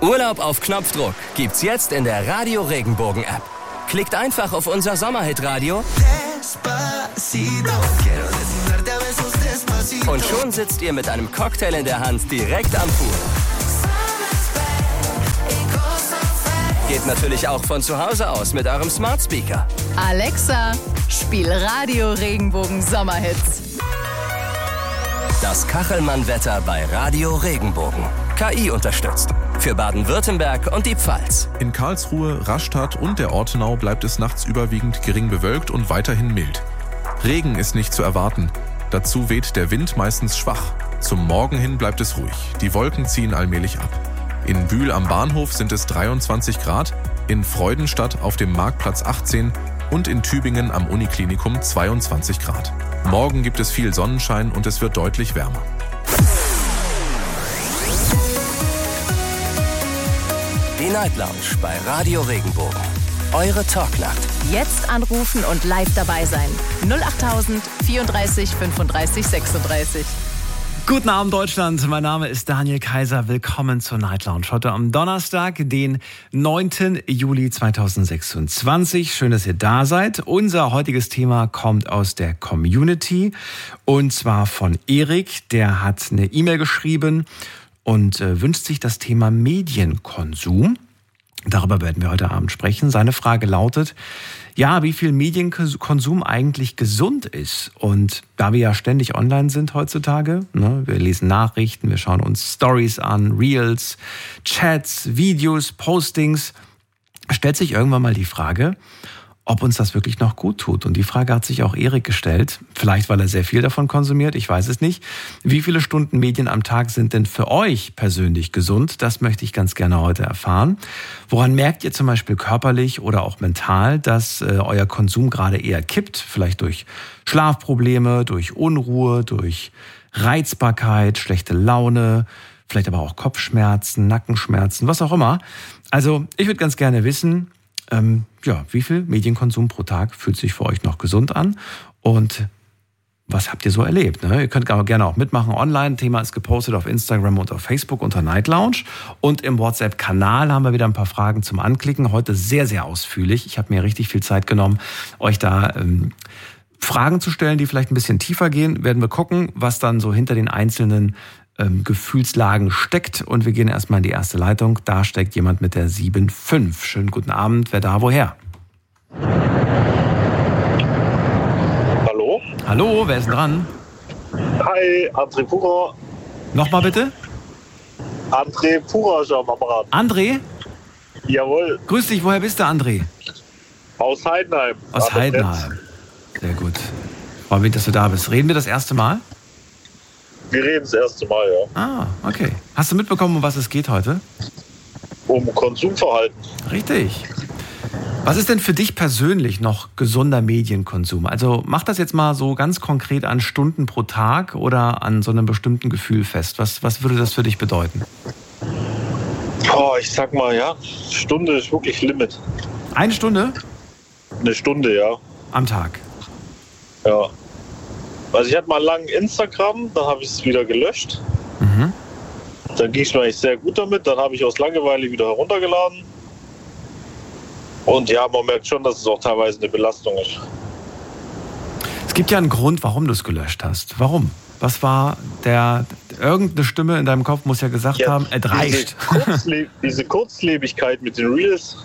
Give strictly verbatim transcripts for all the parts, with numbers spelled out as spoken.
Urlaub auf Knopfdruck gibt's jetzt in der Radio Regenbogen App. Klickt einfach auf unser Sommerhit-Radio und schon sitzt ihr mit einem Cocktail in der Hand direkt am Pool. Geht natürlich auch von zu Hause aus mit eurem Smart Speaker. Alexa, spiel Radio Regenbogen Sommerhits. Das Kachelmann-Wetter bei Radio Regenbogen. K I unterstützt. Für Baden-Württemberg und die Pfalz. In Karlsruhe, Rastatt und der Ortenau bleibt es nachts überwiegend gering bewölkt und weiterhin mild. Regen ist nicht zu erwarten. Dazu weht der Wind meistens schwach. Zum Morgen hin bleibt es ruhig. Die Wolken ziehen allmählich ab. In Bühl am Bahnhof sind es dreiundzwanzig Grad, in Freudenstadt auf dem Marktplatz achtzehn und in Tübingen am Uniklinikum zweiundzwanzig Grad. Morgen gibt es viel Sonnenschein und es wird deutlich wärmer. Die Night Lounge bei Radio Regenbogen. Eure Talknacht. Jetzt anrufen und live dabei sein. null achttausend vierunddreißig fünfunddreißig sechsunddreißig. Guten Abend Deutschland, mein Name ist Daniel Kaiser. Willkommen zur Night Lounge. Heute am Donnerstag, den neunten Juli zweitausendsechsundzwanzig. Schön, dass ihr da seid. Unser heutiges Thema kommt aus der Community und zwar von Erik. Der hat eine E-Mail geschrieben und äh, wünscht sich das Thema Medienkonsum. Darüber werden wir heute Abend sprechen. Seine Frage lautet, ja, wie viel Medienkonsum eigentlich gesund ist. Und da wir ja ständig online sind heutzutage, ne, wir lesen Nachrichten, wir schauen uns Stories an, Reels, Chats, Videos, Postings, stellt sich irgendwann mal die Frage, ob uns das wirklich noch gut tut. Und die Frage hat sich auch Erik gestellt, vielleicht weil er sehr viel davon konsumiert, ich weiß es nicht. Wie viele Stunden Medien am Tag sind denn für euch persönlich gesund? Das möchte ich ganz gerne heute erfahren. Woran merkt ihr zum Beispiel körperlich oder auch mental, dass äh, euer Konsum gerade eher kippt? Vielleicht durch Schlafprobleme, durch Unruhe, durch Reizbarkeit, schlechte Laune, vielleicht aber auch Kopfschmerzen, Nackenschmerzen, was auch immer. Also ich würde ganz gerne wissen, Ähm, ja, wie viel Medienkonsum pro Tag fühlt sich für euch noch gesund an und was habt ihr so erlebt? Ne? Ihr könnt gerne auch mitmachen online. Thema ist gepostet auf Instagram und auf Facebook unter Night Lounge und im WhatsApp-Kanal haben wir wieder ein paar Fragen zum Anklicken. Heute sehr, sehr ausführlich. Ich habe mir richtig viel Zeit genommen, euch da ähm, Fragen zu stellen, die vielleicht ein bisschen tiefer gehen. Werden wir gucken, was dann so hinter den einzelnen Ähm, Gefühlslagen steckt. Und wir gehen erstmal in die erste Leitung. Da steckt jemand mit der sieben fünf. Schönen guten Abend. Wer da, woher? Hallo? Hallo, wer ist denn dran? Hi, André Pura. Nochmal bitte? André Pura ist am Apparat. André? Jawohl. Grüß dich, woher bist du, André? Aus Heidenheim. Aus Aber Heidenheim. Sehr gut. Freue mich, dass du da bist. Reden wir das erste Mal? Wir reden das erste Mal, ja. Ah, okay. Hast du mitbekommen, um was es geht heute? Um Konsumverhalten. Richtig. Was ist denn für dich persönlich noch gesunder Medienkonsum? Also mach das jetzt mal so ganz konkret an Stunden pro Tag oder an so einem bestimmten Gefühl fest. Was, was würde das für dich bedeuten? Boah, ich sag mal, ja, Stunde ist wirklich Limit. Eine Stunde? Eine Stunde, ja. Am Tag? Ja. Also ich hatte mal lang Instagram, dann habe ich es wieder gelöscht. Mhm. Dann ging es mir eigentlich sehr gut damit. Dann habe ich aus Langeweile wieder heruntergeladen. Und ja, man merkt schon, dass es auch teilweise eine Belastung ist. Es gibt ja einen Grund, warum du es gelöscht hast. Warum? Was war der... Irgendeine Stimme in deinem Kopf muss ja gesagt ja, haben, es reicht. Diese, Kurzle- diese Kurzlebigkeit mit den Reels,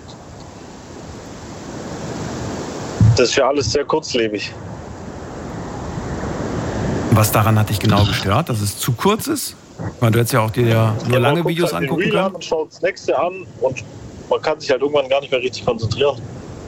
das ist ja alles sehr kurzlebig. Was daran hat dich genau gestört? Dass es zu kurz ist? Ich meine, du hättest ja auch dir ja nur ja, lange Videos halt angucken den Reel können. An und schaut das nächste an und man kann sich halt irgendwann gar nicht mehr richtig konzentrieren.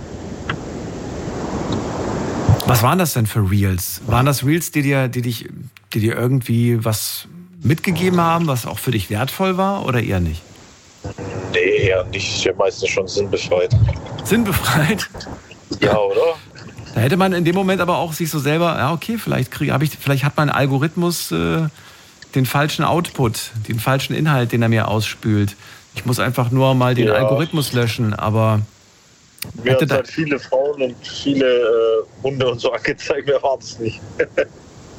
Was waren das denn für Reels? Waren das Reels, die dir, die dich, die dir irgendwie was mitgegeben haben, was auch für dich wertvoll war oder eher nicht? Nee, eher nicht. Ist ja meistens schon sinnbefreit. Sinnbefreit? Ja, oder? Da hätte man in dem Moment aber auch sich so selber, ja okay, vielleicht krieg, hab ich, vielleicht hat mein Algorithmus äh, den falschen Output, den falschen Inhalt, den er mir ausspült. Ich muss einfach nur mal den ja. Algorithmus löschen, aber... Mir hat halt viele Frauen und viele äh, Hunde und so angezeigt, mir war das nicht.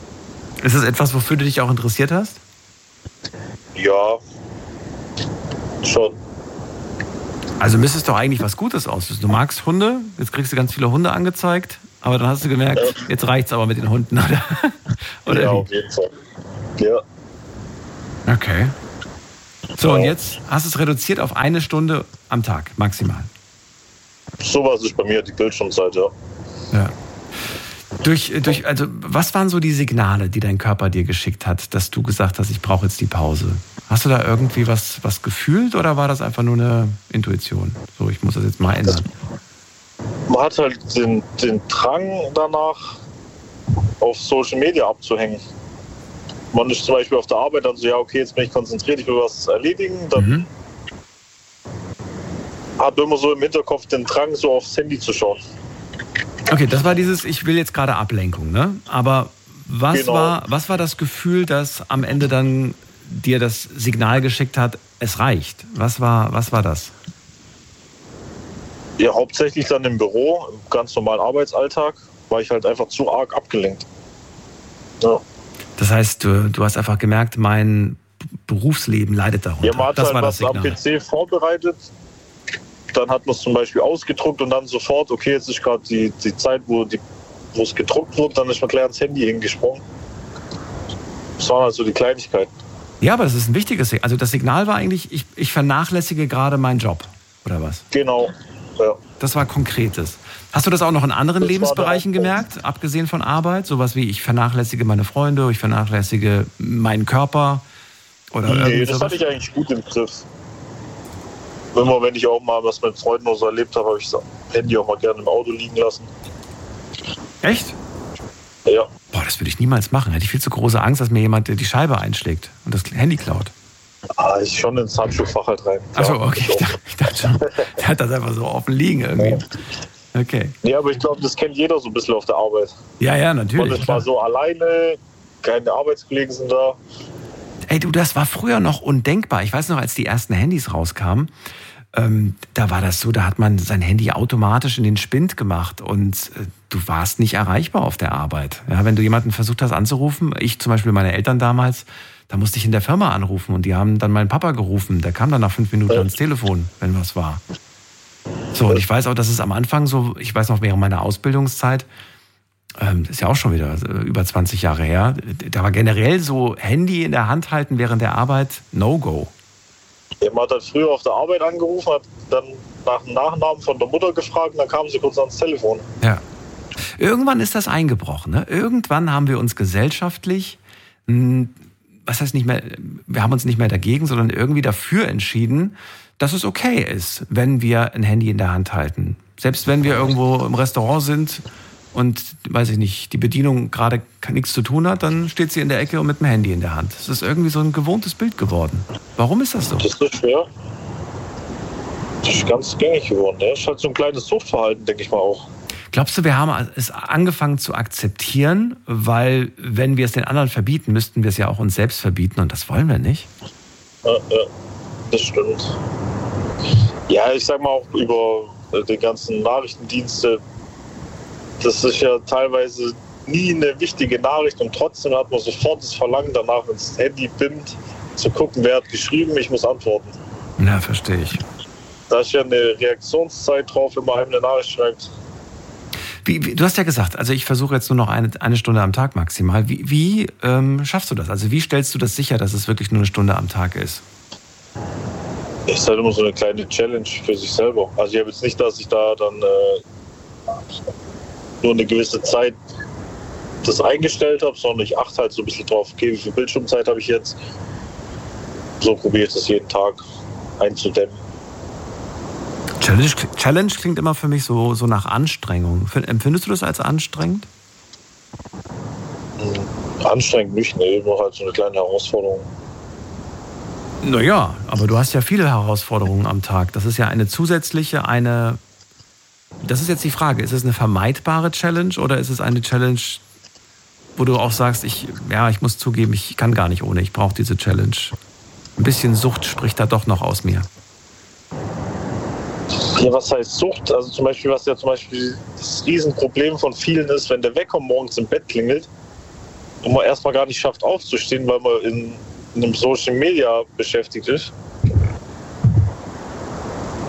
Ist das etwas, wofür du dich auch interessiert hast? Ja. Schon. Also müsste es doch eigentlich was Gutes aus. Du magst Hunde, jetzt kriegst du ganz viele Hunde angezeigt, aber dann hast du gemerkt, ja. Jetzt reicht's aber mit den Hunden, oder? oder ja, wie? auf jeden Fall. Ja. Okay. So, und jetzt hast du es reduziert auf eine Stunde am Tag, maximal. Sowas ist bei mir die Bildschirmzeit, ja. Ja. Durch, durch, also, was waren so die Signale, die dein Körper dir geschickt hat, dass du gesagt hast, ich brauche jetzt die Pause? Hast du da irgendwie was, was gefühlt oder war das einfach nur eine Intuition? So, ich muss das jetzt mal ändern. Man hat halt den, den Drang danach, auf Social Media abzuhängen. Man ist zum Beispiel auf der Arbeit dann so, ja, okay, jetzt bin ich konzentriert, ich will was erledigen. Dann mhm. hat man immer so im Hinterkopf den Drang, so aufs Handy zu schauen. Okay, das war dieses, ich will jetzt gerade Ablenkung, ne? Aber was, genau. war, was war das Gefühl, das am Ende dann dir das Signal geschickt hat, es reicht? Was war, was war das? Ja, hauptsächlich dann im Büro, im ganz normalen Arbeitsalltag, war ich halt einfach zu arg abgelenkt. Ja. Das heißt, du, du hast einfach gemerkt, mein Berufsleben leidet darunter. Ja, man hat das halt war was das Signal. am P C vorbereitet, dann hat man es zum Beispiel ausgedruckt und dann sofort, okay, jetzt ist gerade die, die Zeit, wo, die, wo es gedruckt wird, dann ist man gleich ans Handy hingesprungen. Das waren also die Kleinigkeiten. Ja, aber das ist ein wichtiges Signal. Also das Signal war eigentlich, ich, ich vernachlässige gerade meinen Job, oder was? Genau, ja. Das war Konkretes. Hast du das auch noch in anderen das Lebensbereichen gemerkt, abgesehen von Arbeit? Sowas wie, ich vernachlässige meine Freunde, ich vernachlässige meinen Körper? Oder nee, das sowas? hatte ich eigentlich gut im Griff. Immer wenn ich auch mal was mit Freunden oder so erlebt habe, habe ich das Handy auch mal gerne im Auto liegen lassen. Echt? Ja. Boah, das würde ich niemals machen. Hätte ich viel zu große Angst, dass mir jemand die Scheibe einschlägt und das Handy klaut. Ah, ich schon ins Handschuhfach halt rein. Achso, okay. Ich dachte, ich dachte schon, der hat das einfach so offen liegen irgendwie. Okay. Nee, aber ich glaube, das kennt jeder so ein bisschen auf der Arbeit. Ja, ja, natürlich. Man ist mal so alleine, keine Arbeitskollegen sind da. Ey, du, das war früher noch undenkbar. Ich weiß noch, als die ersten Handys rauskamen, ähm, da war das so, da hat man sein Handy automatisch in den Spind gemacht und äh, du warst nicht erreichbar auf der Arbeit. Ja, wenn du jemanden versucht hast anzurufen, ich zum Beispiel meine Eltern damals, da musste ich in der Firma anrufen und die haben dann meinen Papa gerufen. Der kam dann nach fünf Minuten ja. ans Telefon, wenn was war. So, und ich weiß auch, dass es am Anfang so, ich weiß noch während meiner Ausbildungszeit, ähm, das ist ja auch schon wieder über zwanzig Jahre her, da war generell so Handy in der Hand halten während der Arbeit No-Go. Ja, man hat halt früher auf der Arbeit angerufen, hat dann nach dem Nachnamen von der Mutter gefragt und dann kamen sie kurz ans Telefon. Ja. Irgendwann ist das eingebrochen. Ne? Irgendwann haben wir uns gesellschaftlich, mh, was heißt nicht mehr, wir haben uns nicht mehr dagegen, sondern irgendwie dafür entschieden, dass es okay ist, wenn wir ein Handy in der Hand halten. Selbst wenn wir irgendwo im Restaurant sind und, weiß ich nicht, die Bedienung gerade nichts zu tun hat, dann steht sie in der Ecke und mit dem Handy in der Hand. Das ist irgendwie so ein gewohntes Bild geworden. Warum ist das so? Das ist schwer. Das ist ganz gängig geworden. Das ist halt so ein kleines Suchtverhalten, denke ich mal auch. Glaubst du, wir haben es angefangen zu akzeptieren, weil wenn wir es den anderen verbieten, müssten wir es ja auch uns selbst verbieten und das wollen wir nicht? Ja, ja, das stimmt. Ja, ich sag mal auch über die ganzen Nachrichtendienste, das ist ja teilweise nie eine wichtige Nachricht und trotzdem hat man sofort das Verlangen danach, wenn das Handy bimmt, zu gucken, wer hat geschrieben, ich muss antworten. Ja, verstehe ich. Da ist ja eine Reaktionszeit drauf, wenn man einem eine Nachricht schreibt. Wie, wie, du hast ja gesagt, also ich versuche jetzt nur noch eine, eine Stunde am Tag maximal. Wie, wie ähm, schaffst du das? Also wie stellst du das sicher, dass es wirklich nur eine Stunde am Tag ist? Es ist halt immer so eine kleine Challenge für sich selber. Also ich habe jetzt nicht, dass ich da dann äh, nur eine gewisse Zeit das eingestellt habe, sondern ich achte halt so ein bisschen drauf, okay, wie viel Bildschirmzeit habe ich jetzt? So probiere ich das jeden Tag einzudämmen. Challenge, Challenge klingt immer für mich so, so nach Anstrengung. Empfindest du das als anstrengend? Anstrengend nicht, nee, immer halt so eine kleine Herausforderung. Naja, aber du hast ja viele Herausforderungen am Tag. Das ist ja eine zusätzliche, eine... Das ist jetzt die Frage, ist es eine vermeidbare Challenge oder ist es eine Challenge, wo du auch sagst, ich, ja, ich muss zugeben, ich kann gar nicht ohne, ich brauche diese Challenge. Ein bisschen Sucht spricht da doch noch aus mir. Ja, was heißt Sucht? Also zum Beispiel, was ja zum Beispiel das Riesenproblem von vielen ist, wenn der Wecker morgens im Bett klingelt und man erstmal gar nicht schafft aufzustehen, weil man in, in einem Social Media beschäftigt ist,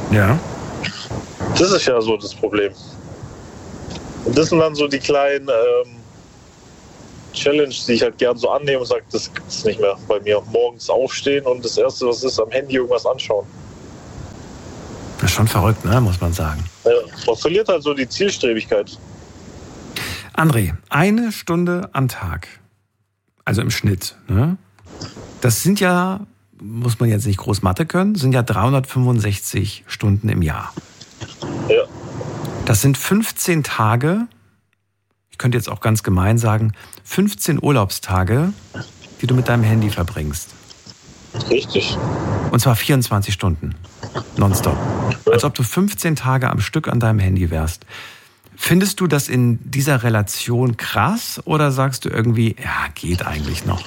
Ja. Das ist ja so das Problem. Und das sind dann so die kleinen ähm, Challenges, die ich halt gern so annehme und sage, das gibt es nicht mehr bei mir. Morgens aufstehen und das Erste, was ist, am Handy irgendwas anschauen. Das ist schon verrückt, ne? Muss man sagen. Ja, man verliert halt so die Zielstrebigkeit. André, eine Stunde am Tag, also im Schnitt, ne? Das sind ja, muss man jetzt nicht groß Mathe können, sind ja dreihundertfünfundsechzig Stunden im Jahr. Ja. Das sind fünfzehn Tage, ich könnte jetzt auch ganz gemein sagen, fünfzehn Urlaubstage, die du mit deinem Handy verbringst. Richtig. Und zwar vierundzwanzig Stunden, nonstop. Als ob du fünfzehn Tage am Stück an deinem Handy wärst. Findest du das in dieser Relation krass oder sagst du irgendwie, ja, geht eigentlich noch?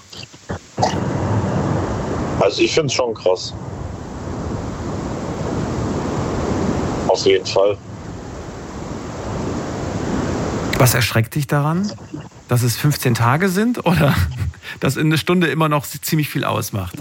Also ich finde es schon krass. Auf jeden Fall. Was erschreckt dich daran? Dass es fünfzehn Tage sind oder dass in einer Stunde immer noch ziemlich viel ausmacht?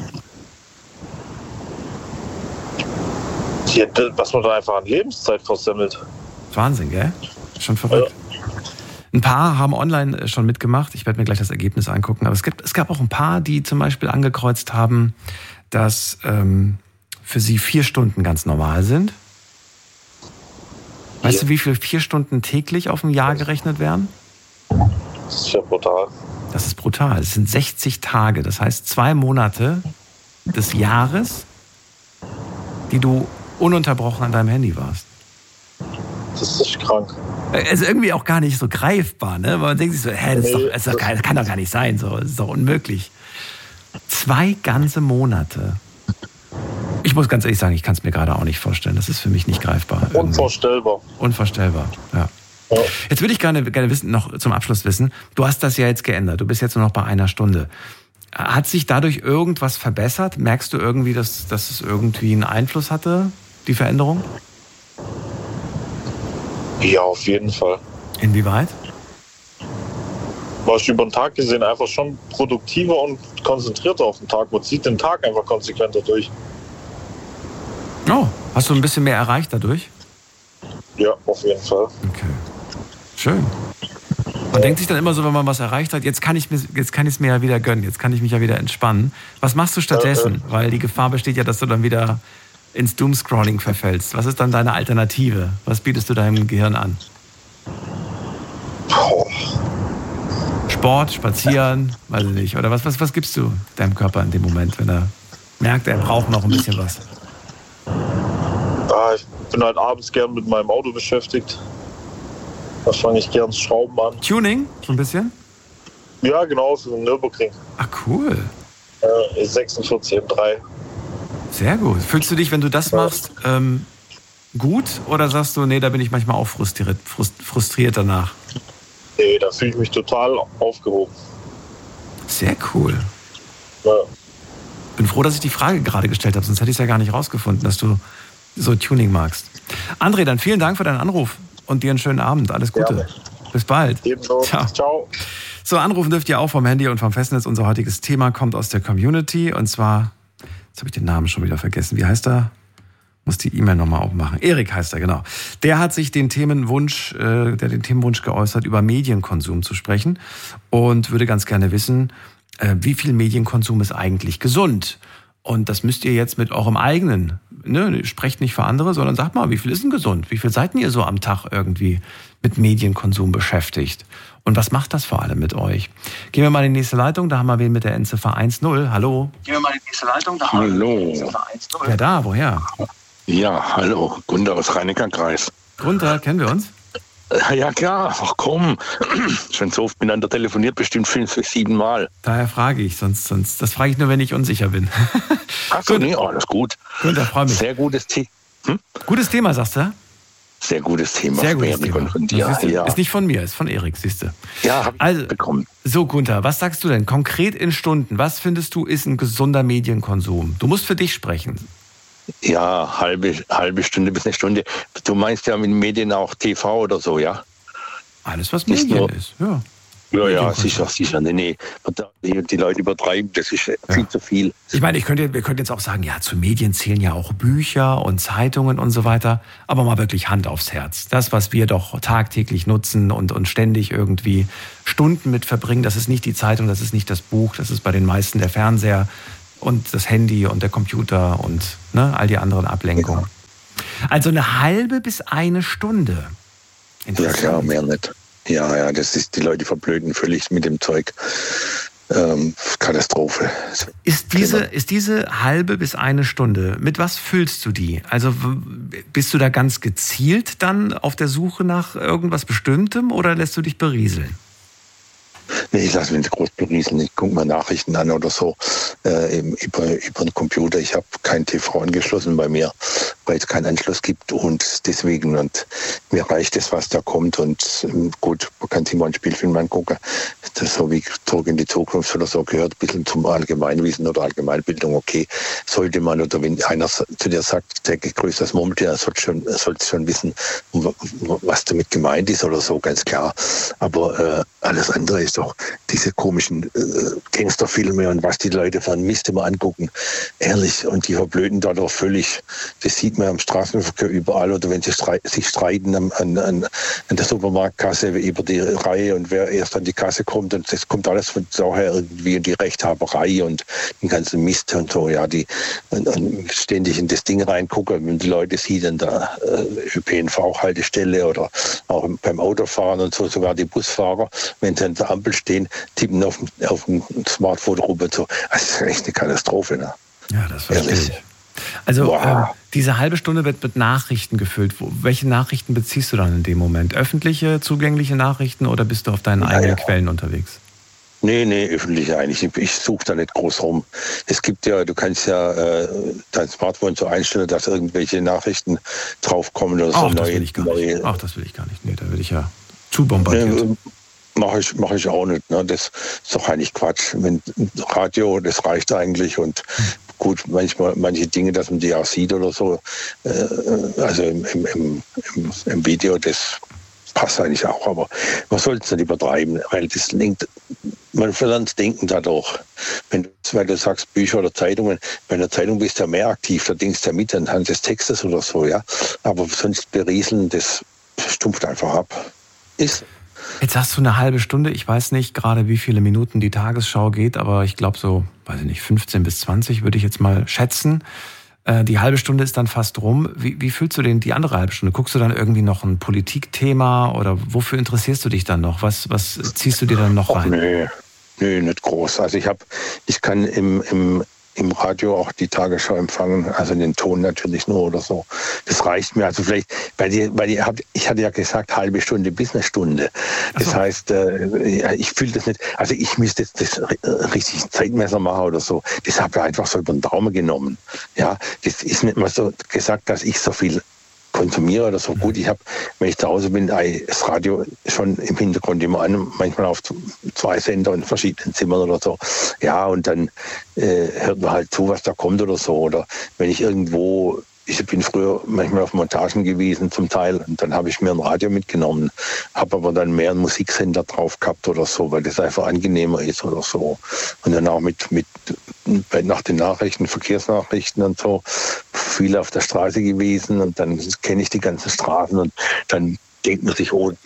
Ja, was man da einfach an Lebenszeit versammelt. Wahnsinn, gell? Schon verrückt. Ja. Ein paar haben online schon mitgemacht. Ich werde mir gleich das Ergebnis angucken. Aber es gibt, es gab auch ein paar, die zum Beispiel angekreuzt haben, dass ähm, für sie vier Stunden ganz normal sind. Weißt ja. du, wie viel vier Stunden täglich auf ein Jahr gerechnet werden? Das ist ja brutal. Das ist brutal. Es sind sechzig Tage. Das heißt zwei Monate des Jahres, die du ununterbrochen an deinem Handy warst. Das ist krank. Also irgendwie auch gar nicht so greifbar, ne? Weil man denkt sich so, hä, das, ist doch, das, ist doch, das kann doch gar nicht sein, so, das ist doch unmöglich. Zwei ganze Monate. Ich muss ganz ehrlich sagen, ich kann es mir gerade auch nicht vorstellen. Das ist für mich nicht greifbar. Irgendwie. Unvorstellbar. Unvorstellbar, ja. ja. Jetzt würde ich gerne, gerne wissen, noch zum Abschluss wissen, du hast das ja jetzt geändert, du bist jetzt nur noch bei einer Stunde. Hat sich dadurch irgendwas verbessert? Merkst du irgendwie, dass, dass es irgendwie einen Einfluss hatte, die Veränderung? Ja, auf jeden Fall. Inwieweit? War ich über den Tag gesehen einfach schon produktiver und konzentrierter auf den Tag. Man zieht den Tag einfach konsequenter durch. Oh, hast du ein bisschen mehr erreicht dadurch? Ja, auf jeden Fall. Okay, schön. Man denkt sich dann immer so, wenn man was erreicht hat, jetzt kann ich mir, jetzt kann ich es mir ja wieder gönnen, jetzt kann ich mich ja wieder entspannen. Was machst du stattdessen? Ja, ja. Weil die Gefahr besteht ja, dass du dann wieder ins Doomscrolling verfällst. Was ist dann deine Alternative? Was bietest du deinem Gehirn an? Boah. Sport, spazieren, weiß ich nicht. Oder was, was, was gibst du deinem Körper in dem Moment, wenn er merkt, er braucht noch ein bisschen was? Ja, ich bin halt abends gern mit meinem Auto beschäftigt. Da fange ich gern Schrauben an. Tuning, so ein bisschen? Ja, genau, für den Nürburgring. Ach, cool. Äh, sechsundvierzig M drei. Sehr gut. Fühlst du dich, wenn du das machst, ähm, gut? Oder sagst du, nee, da bin ich manchmal auch frustriert, frustriert danach? Nee, da fühle ich mich total aufgehoben. Sehr cool. Ja. Bin froh, dass ich die Frage gerade gestellt habe, sonst hätte ich es ja gar nicht rausgefunden, dass du so Tuning magst. André, dann vielen Dank für deinen Anruf und dir einen schönen Abend. Alles Gute. Gerne. Bis bald. Ebenso. Ciao. Ciao. So, anrufen dürft ihr auch vom Handy und vom Festnetz. Unser heutiges Thema kommt aus der Community und zwar, jetzt habe ich den Namen schon wieder vergessen. Wie heißt er? Muss die E-Mail nochmal aufmachen. Erik heißt er, genau. Der hat sich den Themenwunsch, äh, der den Themenwunsch geäußert, über Medienkonsum zu sprechen und würde ganz gerne wissen, äh, wie viel Medienkonsum ist eigentlich gesund? Und das müsst ihr jetzt mit eurem eigenen, ne, sprecht nicht für andere, sondern sagt mal, wie viel ist denn gesund? Wie viel seid denn ihr so am Tag irgendwie mit Medienkonsum beschäftigt? Und was macht das vor allem mit euch? Gehen wir mal in die nächste Leitung, da haben wir wen mit der Endziffer eins null. Hallo. Gehen wir mal in die nächste Leitung, da haben wir wen mit der Endziffer eins null. Wer da, woher? Ja, hallo, Gunther aus Rhein-Neckar-Kreis. Gunther, kennen wir uns? Ja klar, ach komm, schon so oft miteinander telefoniert, bestimmt fünf, sieben Mal. Daher frage ich, sonst, sonst das frage ich nur, wenn ich unsicher bin. Ach so, nee, alles gut. Gunther, freue mich. Sehr gutes Thema. Hm? Gutes Thema, sagst du? Sehr gutes Thema. Sehr gutes Thema. Von dir. Siehste, ja. Ist nicht von mir, ist von Erik, siehst du. Ja, habe ich also, bekommen. So, Gunther, was sagst du denn konkret in Stunden? Was findest du ist ein gesunder Medienkonsum? Du musst für dich sprechen. Ja, halbe, halbe Stunde bis eine Stunde. Du meinst ja mit Medien auch T V oder so, ja? Alles, was Medien ist, ja. Ja, ja, sicher, sicher. Nee, nee. Die Leute übertreiben, das ist viel ja. zu viel. Ich meine, ich könnte, wir könnten jetzt auch sagen, ja, zu Medien zählen ja auch Bücher und Zeitungen und so weiter. Aber mal wirklich Hand aufs Herz. Das, was wir doch tagtäglich nutzen und, und ständig irgendwie Stunden mit verbringen, das ist nicht die Zeitung, das ist nicht das Buch, das ist bei den meisten der Fernseher und das Handy und der Computer und ne, all die anderen Ablenkungen. Ja. Also eine halbe bis eine Stunde. Ja klar, mehr nicht. Ja, ja, das ist, die Leute verblöden völlig mit dem Zeug. Ähm, Katastrophe. Ist diese, ist diese halbe bis eine Stunde, mit was füllst du die? Also bist du da ganz gezielt dann auf der Suche nach irgendwas Bestimmtem oder lässt du dich berieseln? Nee, ich lasse mich nicht groß berieseln. Ich gucke mir Nachrichten an oder so äh, über, über den Computer. Ich habe kein T V angeschlossen bei mir, weil es keinen Anschluss gibt und deswegen, und mir reicht es, was da kommt und ähm, gut, man kann sich mal einen Spielfilm angucken. Das ist so wie Zurück in die Zukunft oder so, gehört ein bisschen zum Allgemeinwissen oder Allgemeinbildung, okay, sollte man, oder wenn einer zu dir sagt, täglich grüßt das Murmeltier, sollte schon, sollte schon wissen, was damit gemeint ist oder so, ganz klar. Aber äh, alles andere ist doch diese komischen äh, Gangsterfilme und was die Leute von Mist immer angucken. Ehrlich, und die verblöden da doch völlig. Das sieht man am Straßenverkehr überall oder wenn sie streit, sich streiten an, an, an der Supermarktkasse über die Reihe und wer erst an die Kasse kommt und das kommt alles von daher irgendwie in die Rechthaberei und den ganzen Mist und so. Ja, die und, und ständig in das Ding reingucken, wenn die Leute sieht an der äh, Ö P N V-Haltestelle oder auch beim Autofahren und so, sogar die Busfahrer, wenn sie an der Ampel stehen, tippen auf, auf dem Smartphone rum und so. Das ist echt eine Katastrophe. Ne? Ja, das verstehe ich. Also ähm, diese halbe Stunde wird mit Nachrichten gefüllt. Wo, welche Nachrichten beziehst du dann in dem Moment? Öffentliche, zugängliche Nachrichten oder bist du auf deinen eigenen ja, ja. Quellen unterwegs? Nee, nee, öffentlich eigentlich. Ich, ich suche da nicht groß rum. Es gibt ja, du kannst ja äh, dein Smartphone so einstellen, dass irgendwelche Nachrichten draufkommen oder Ach, so. Das neue, will ich gar neue, nicht. Ach, das will ich gar nicht. Nee, da will ich ja zu bombardiert. Äh, Mache ich, mach ich auch nicht. Ne? Das ist doch eigentlich Quatsch. Wenn Radio, das reicht eigentlich. Und gut, manchmal manche Dinge, dass man die auch sieht oder so, äh, also im, im, im, im Video, das passt eigentlich auch. Aber man sollte es nicht übertreiben, weil das lenkt, man verlernt Denken dadurch. Wenn du, weil du sagst Bücher oder Zeitungen, bei einer Zeitung bist du ja mehr aktiv, da denkst du ja mit anhand des Textes oder so, ja. Aber sonst berieseln, das stumpft einfach ab. Ist Jetzt hast du eine halbe Stunde, ich weiß nicht gerade, wie viele Minuten die Tagesschau geht, aber ich glaube so, weiß ich nicht, fünfzehn bis zwanzig würde ich jetzt mal schätzen. Äh, die halbe Stunde ist dann fast rum. Wie, wie fühlst du denn die andere halbe Stunde? Guckst du dann irgendwie noch ein Politikthema oder wofür interessierst du dich dann noch? Was, was ziehst du dir dann noch Och, rein? Nee, nee, nicht groß. Also ich habe, ich kann im, im im Radio auch die Tagesschau empfangen, also den Ton natürlich nur oder so. Das reicht mir. Also vielleicht, weil die, weil die, ich hatte ja gesagt, halbe Stunde bis eine Stunde. Das so. heißt, äh, ich fühle das nicht, also ich müsste jetzt das richtig Zeitmesser machen oder so. Das habe ich einfach so über den Daumen genommen. Ja, das ist nicht mal so gesagt, dass ich so viel konsumiere oder so. Gut, ich habe, wenn ich zu Hause bin, das Radio schon im Hintergrund immer an, manchmal auf zwei Sender in verschiedenen Zimmern oder so. Ja, und dann äh, hört man halt zu, was da kommt oder so. Oder wenn ich irgendwo, ich bin früher manchmal auf Montagen gewesen zum Teil und dann habe ich mir ein Radio mitgenommen, habe aber dann mehr einen Musiksender drauf gehabt oder so, weil das einfach angenehmer ist oder so. Und dann auch mit, mit nach den Nachrichten, Verkehrsnachrichten und so, viel auf der Straße gewesen und dann kenne ich die ganzen Straßen und dann denkt man sich, oh,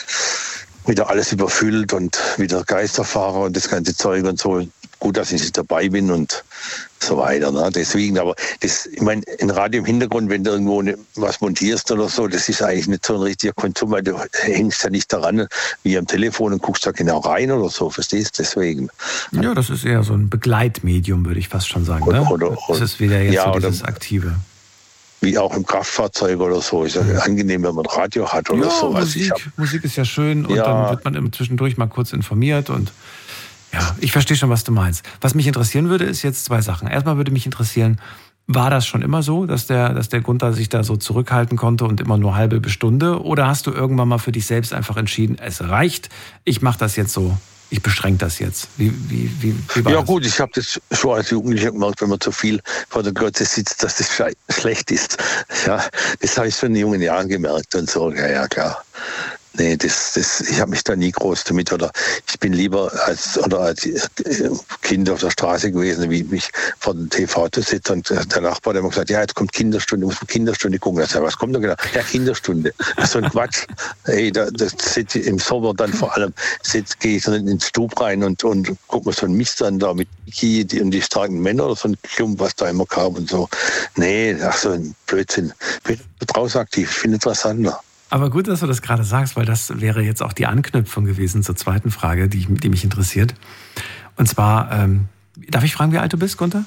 wieder alles überfüllt und wieder Geisterfahrer und das ganze Zeug und so. Gut, dass ich nicht dabei bin und so weiter. Ne? Deswegen, aber das, ich meine, ein Radio im Hintergrund, wenn du irgendwo ne, was montierst oder so, das ist eigentlich nicht so ein richtiger Konsum, weil du hängst ja nicht daran wie am Telefon und guckst da genau rein oder so, verstehst du? Deswegen. Ja, das ist eher so ein Begleitmedium, würde ich fast schon sagen. Oder, ne? oder, das ist wieder jetzt ja, so dieses oder, Aktive. Wie auch im Kraftfahrzeug oder so. Ist ja mhm. angenehm, wenn man ein Radio hat oder ja, so. Musik, Musik ist ja schön und ja. dann wird man zwischendurch mal kurz informiert und ja, ich verstehe schon, was du meinst. Was mich interessieren würde, ist jetzt zwei Sachen. Erstmal würde mich interessieren, war das schon immer so, dass der, dass der Gunther sich da so zurückhalten konnte und immer nur halbe bis Stunde? Oder hast du irgendwann mal für dich selbst einfach entschieden, es reicht, ich mache das jetzt so, ich beschränke das jetzt? Wie, wie, wie, wie war ja das? Gut, ich habe das schon als Jugendlicher gemerkt, wenn man zu viel vor der Glotze sitzt, dass das schlecht ist. Ja, das habe ich schon in jungen Jahren gemerkt und so, ja, ja, klar. nee, das, das, ich habe mich da nie groß damit, oder ich bin lieber als, oder als Kind auf der Straße gewesen, wie mich vor dem T V zu sitzen, und der Nachbar hat immer gesagt, ja, jetzt kommt Kinderstunde, muss man Kinderstunde gucken. Ich sage, was kommt da genau? Ja, Kinderstunde. Das ist so ein Quatsch. Ey, da, das sitze ich im Sommer dann vor allem, sitze, gehe ich dann ins Stub rein und, und gucke mir so einen Mist an, da mit Kiki die, und die starken Männer, oder so ein Klump, was da immer kam und so. Nee, ach so ein Blödsinn. Ich bin draußen aktiv, ich finde etwas anderes. Aber gut, dass du das gerade sagst, weil das wäre jetzt auch die Anknüpfung gewesen zur zweiten Frage, die, die mich interessiert. Und zwar, ähm, darf ich fragen, wie alt du bist, Gunther?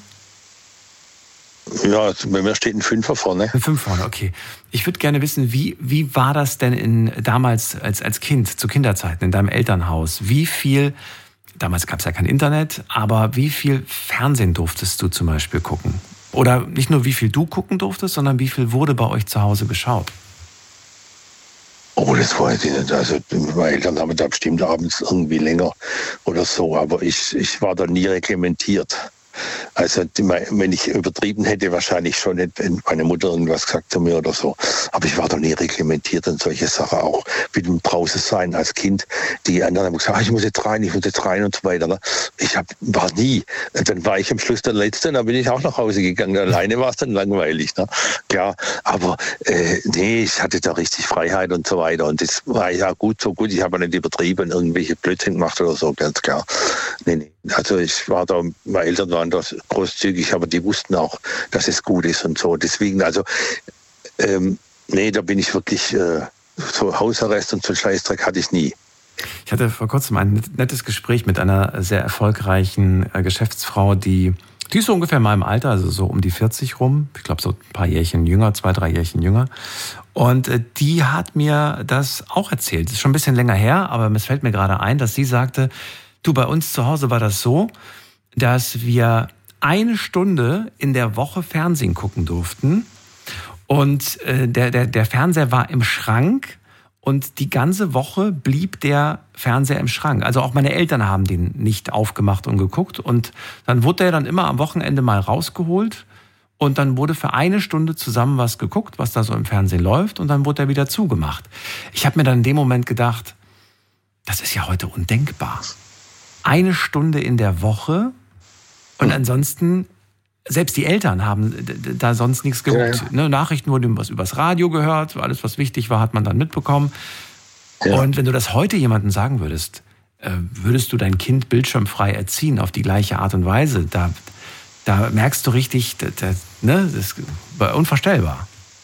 Ja, bei mir steht ein Fünfer vorne. Ein Fünfer vorne, okay. Ich würde gerne wissen, wie, wie war das denn in, damals als, als Kind, zu Kinderzeiten, in deinem Elternhaus? Wie viel, damals gab es ja kein Internet, aber wie viel Fernsehen durftest du zum Beispiel gucken? Oder nicht nur, wie viel du gucken durftest, sondern wie viel wurde bei euch zu Hause geschaut? Oh, das weiß ich nicht. Also meine Eltern haben da bestimmt abends irgendwie länger oder so, aber ich, ich war da nie reglementiert. Also wenn ich übertrieben hätte, wahrscheinlich schon hätte meine Mutter irgendwas gesagt zu mir oder so. Aber ich war da nie reglementiert und solche Sachen auch. Wie dem draußen sein als Kind. Die anderen haben gesagt, ah, ich muss jetzt rein, ich muss jetzt rein und so weiter. Ich hab, war nie. Und dann war ich am Schluss der Letzte, dann bin ich auch nach Hause gegangen. Alleine war es dann langweilig. Ne? Klar, aber äh, nee, ich hatte da richtig Freiheit und so weiter. Und das war ja gut, so gut. Ich habe nicht übertrieben, irgendwelche Blödsinn gemacht oder so, ganz klar. Nee, nee. Also ich war da, meine Eltern waren da großzügig, aber die wussten auch, dass es gut ist und so. Deswegen, also, ähm, nee, da bin ich wirklich, äh, so Hausarrest und so Scheißdreck hatte ich nie. Ich hatte vor kurzem ein nettes Gespräch mit einer sehr erfolgreichen äh, Geschäftsfrau, die, die ist so ungefähr in meinem Alter, also so um die vierzig rum. Ich glaube, so ein paar Jährchen jünger, zwei, drei Jährchen jünger. Und äh, die hat mir das auch erzählt. Das ist schon ein bisschen länger her, aber es fällt mir gerade ein, dass sie sagte, du, bei uns zu Hause war das so, dass wir eine Stunde in der Woche Fernsehen gucken durften. Und äh, der, der, der Fernseher war im Schrank und die ganze Woche blieb der Fernseher im Schrank. Also auch meine Eltern haben den nicht aufgemacht und geguckt. Und dann wurde der dann immer am Wochenende mal rausgeholt. Und dann wurde für eine Stunde zusammen was geguckt, was da so im Fernsehen läuft. Und dann wurde er wieder zugemacht. Ich habe mir dann in dem Moment gedacht, das ist ja heute undenkbar. Eine Stunde in der Woche und ansonsten, selbst die Eltern haben da sonst nichts geguckt. Ja, ja. Ne, Nachrichten wurden was übers Radio gehört, alles was wichtig war, hat man dann mitbekommen. Ja. Und wenn du das heute jemandem sagen würdest, würdest du dein Kind bildschirmfrei erziehen auf die gleiche Art und Weise, da, da merkst du richtig, das, das, ne, das war unvorstellbar.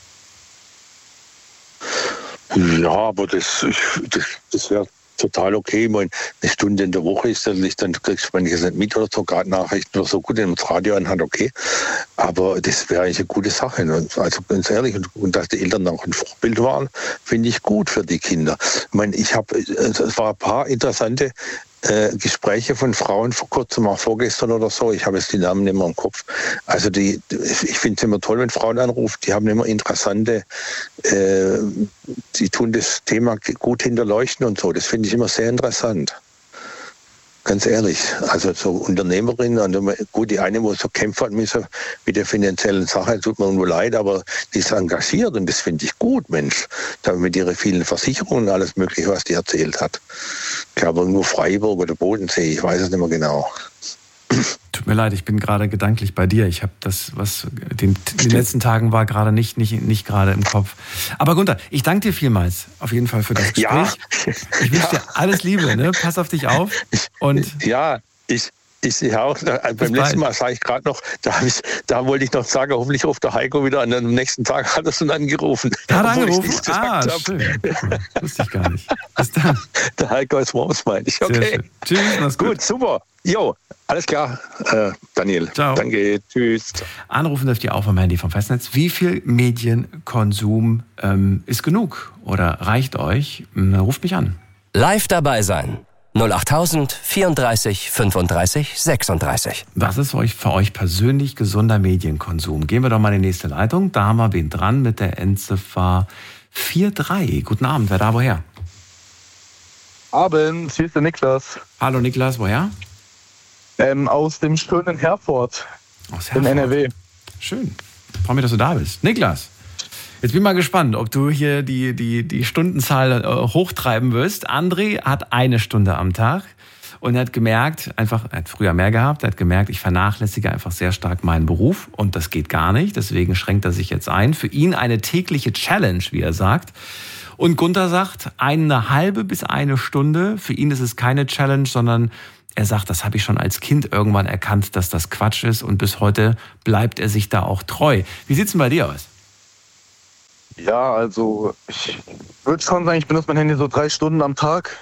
Ja, aber das, das, das wäre total okay. Ich meine, eine Stunde in der Woche ist natürlich, dann kriegst du manches nicht mit oder so, gerade Nachrichten oder so, gut, wenn man das Radio anhat, okay. Aber das wäre eigentlich eine gute Sache. Also ganz ehrlich, und, und dass die Eltern auch ein Vorbild waren, finde ich gut für die Kinder. Ich meine, ich habe, es waren ein paar interessante äh, Gespräche von Frauen vor kurzem, auch vorgestern oder so. Ich habe jetzt die Namen nicht mehr im Kopf. Also die, ich finde es immer toll, wenn Frauen anrufen. Die haben immer interessante, äh, die tun das Thema gut hinterleuchten und so. Das finde ich immer sehr interessant. Ganz ehrlich, also so Unternehmerinnen, also gut, die eine, wo so kämpfen müssen mit der finanziellen Sache, tut mir nur leid, aber die ist engagiert und das finde ich gut, Mensch. Da mit ihren vielen Versicherungen und alles Mögliche, was die erzählt hat. Ich glaube, irgendwo Freiburg oder Bodensee, ich weiß es nicht mehr genau. Tut mir leid, ich bin gerade gedanklich bei dir. Ich habe das, was den, den letzten Tagen war, gerade nicht, nicht, nicht gerade im Kopf. Aber Gunther, ich danke dir vielmals auf jeden Fall für das Gespräch. Ja. Ich wünsche dir alles Liebe, ne? Pass auf dich auf. Und ja, ich, ich, ich auch. Beim letzten Mal sage ich gerade noch, da, ich, da wollte ich noch sagen, hoffentlich ruft der Heiko wieder an. Am nächsten Tag hat er schon angerufen. Er hat angerufen? Ah, schön. Wusste ich gar nicht. Bis dann. Der Heiko ist Worms, meine ich. Okay. Tschüss, mach's gut. Gut, super. Jo, alles klar, äh, Daniel. Ciao. Danke, tschüss. Anrufen dürft ihr auch vom Handy vom Festnetz. Wie viel Medienkonsum ähm, ist genug oder reicht euch? Ruft mich an. Live dabei sein. null achttausend vierunddreißig fünfunddreißig sechsunddreißig. Was ist euch für euch persönlich gesunder Medienkonsum? Gehen wir doch mal in die nächste Leitung. Da haben wir wen dran mit der Endziffer vier drei. Guten Abend, wer da woher? Abend, hier ist der Niklas. Hallo Niklas, woher? Ähm, aus dem schönen Herford. Aus Herford. In N R W. Schön. Freue mich, dass du da bist. Niklas, Jetzt bin ich mal gespannt, ob du hier die, die, die Stundenzahl äh, hochtreiben wirst. André hat eine Stunde am Tag und er hat gemerkt, einfach, er hat früher mehr gehabt, er hat gemerkt, ich vernachlässige einfach sehr stark meinen Beruf und das geht gar nicht. Deswegen schränkt er sich jetzt ein. Für ihn eine tägliche Challenge, wie er sagt. Und Gunther sagt, eine halbe bis eine Stunde. Für ihn ist es keine Challenge, sondern er sagt, das habe ich schon als Kind irgendwann erkannt, dass das Quatsch ist und bis heute bleibt er sich da auch treu. Wie sieht's denn bei dir aus? Ja, also ich würde schon sagen, ich benutze mein Handy so drei Stunden am Tag.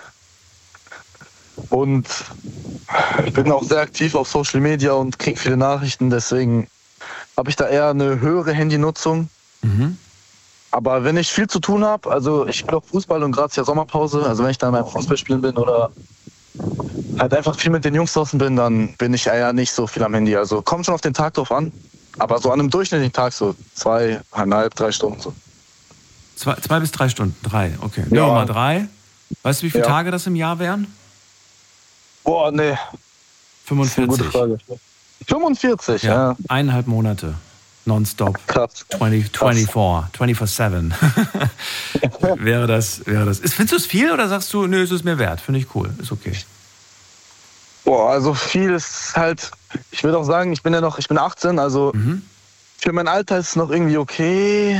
Und ich bin auch sehr aktiv auf Social Media und kriege viele Nachrichten. Deswegen habe ich da eher eine höhere Handynutzung. Mhm. Aber wenn ich viel zu tun habe, also ich spiele auch Fußball und gerade ist ja Sommerpause. Also wenn ich dann beim Fußballspielen bin oder halt einfach viel mit den Jungs draußen bin, dann bin ich eher nicht so viel am Handy. Also kommt schon auf den Tag drauf an. Aber so an einem durchschnittlichen Tag so zweieinhalb, drei Stunden so. Zwei, zwei bis drei Stunden, drei, okay. Nehmen wir mal drei. Weißt du, wie viele ja. Tage das im Jahr wären? Boah, nee. fünfundvierzig. fünfundvierzig, ja. ja. Eineinhalb Monate. Nonstop. Krass. zwanzig, vierundzwanzig, vierundzwanzig sieben. wäre das, wäre das. Ist, findest du es viel oder sagst du, nö, es ist mir wert? Finde ich cool, ist okay. Boah, also viel ist halt, ich würde auch sagen, ich bin ja noch, ich bin achtzehn, also mhm. für mein Alter ist es noch irgendwie okay.